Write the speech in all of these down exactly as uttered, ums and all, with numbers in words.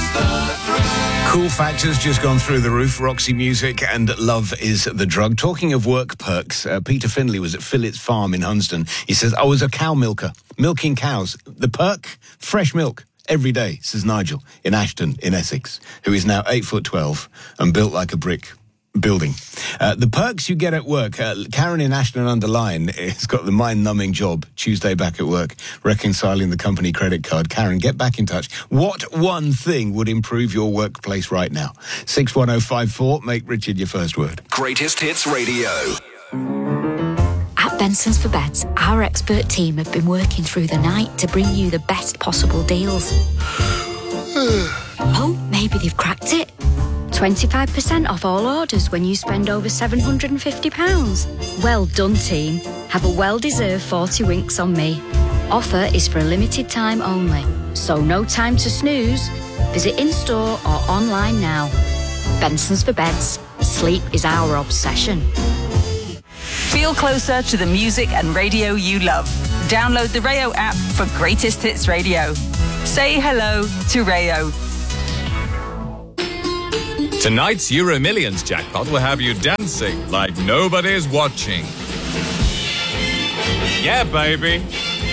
Cool factors just gone through the roof. Roxy Music and Love is the Drug. Talking of work perks, uh, Peter Finley was at Phillips Farm in Hunsdon. He says, I was a cow milker, milking cows. The perk, fresh milk every day, says Nigel in Ashton in Essex, who is now eight foot twelve and built like a brick building. Uh, the perks you get at work. Uh, Karen in Ashton under Lyne has got the mind-numbing job. Tuesday back at work, reconciling the company credit card. Karen, get back in touch. What one thing would improve your workplace right now? six one oh five four, make Richard your first word. Greatest Hits Radio. At Benson's for Beds, our expert team have been working through the night to bring you the best possible deals. Oh, maybe they've cracked it. twenty-five percent off all orders when you spend over seven hundred fifty pounds. Well done, team. Have a well-deserved forty winks on me. Offer is for a limited time only, so no time to snooze. Visit in-store or online now. Benson's for Beds. Sleep is our obsession. Feel closer to the music and radio you love. Download the Rayo app for Greatest Hits Radio. Say hello to Rayo. Tonight's Euro Millions jackpot will have you dancing like nobody's watching. Yeah, baby.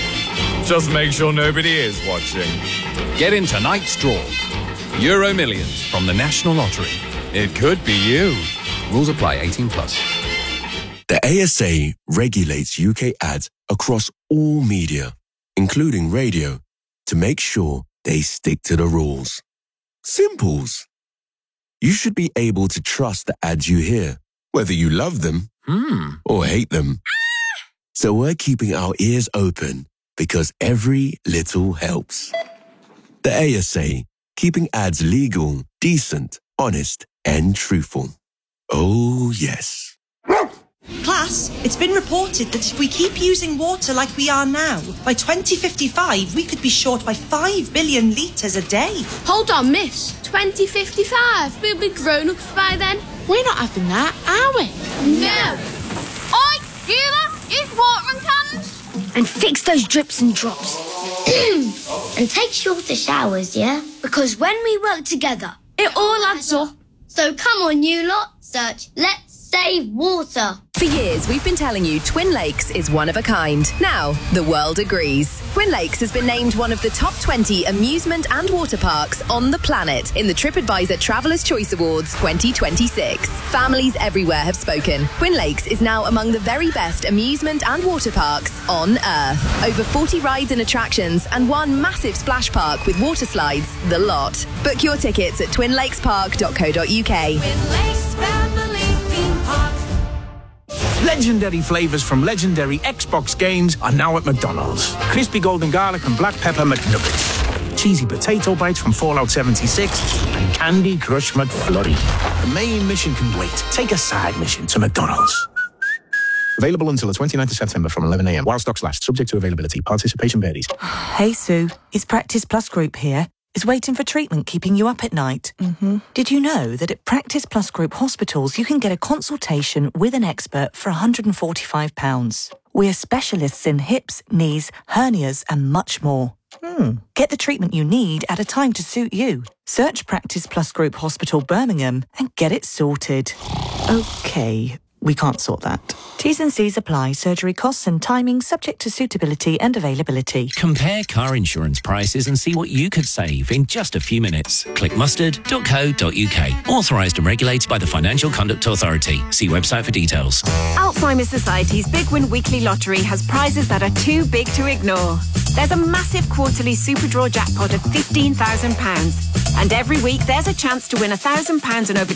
Just make sure nobody is watching. Get in tonight's draw. Euro Millions from the National Lottery. It could be you. Rules apply, eighteen plus. The A S A regulates U K ads across all media, including radio, to make sure they stick to the rules. Simples. You should be able to trust the ads you hear, whether you love them hmm. or hate them. So we're keeping our ears open because every little helps. The A S A, keeping ads legal, decent, honest, and truthful. Oh, yes. Class, it's been reported that if we keep using water like we are now, by twenty fifty-five, we could be short by five billion litres a day. Hold on, miss. twenty fifty-five? We'll be grown-ups by then. We're not having that, are we? No. Oi, you lot, use watering cans. And fix those drips and drops. And take shorter showers, yeah? Because when we work together, it all adds up. So come on, you lot, search Let's Save Water. For years, we've been telling you Twin Lakes is one of a kind. Now, the world agrees. Twin Lakes has been named one of the top twenty amusement and water parks on the planet in the TripAdvisor Traveller's Choice Awards twenty twenty-six. Families everywhere have spoken. Twin Lakes is now among the very best amusement and water parks on Earth. Over forty rides and attractions and one massive splash park with water slides, the lot. Book your tickets at twin lakes park dot co dot uk. Twin Lakes Family Theme Park. Legendary flavours from legendary Xbox games are now at McDonald's. Crispy golden garlic and black pepper McNuggets. Cheesy potato bites from Fallout seventy-six. And Candy Crush McFlurry. The main mission can wait. Take a side mission to McDonald's. Available until the twenty-ninth of September from eleven a.m. while stocks last. Subject to availability. Participation varies. Hey, Sue. It's Practice Plus Group here. Is waiting for treatment keeping you up at night? Mm-hmm. Did you know that at Practice Plus Group hospitals you can get a consultation with an expert for one hundred forty-five pounds? We're specialists in hips, knees, hernias and much more. Hmm. Get the treatment you need at a time to suit you. Search Practice Plus Group Hospital Birmingham and get it sorted. Okay, we can't sort that. T's and C's apply. Surgery costs and timing subject to suitability and availability. Compare car insurance prices and see what you could save in just a few minutes. Click mustard dot co dot uk. Authorised and regulated by the Financial Conduct Authority. See website for details. Alzheimer's Society's Big Win Weekly Lottery has prizes that are too big to ignore. There's a massive quarterly super draw jackpot of fifteen thousand pounds. And every week there's a chance to win one thousand pounds and over